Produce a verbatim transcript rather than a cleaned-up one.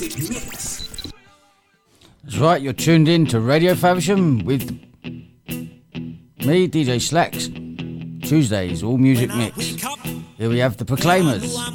That's right, you're tuned in to Radio Faversham with me, D J Slacks. Tuesdays, all music mix. Here we have the Proclaimers.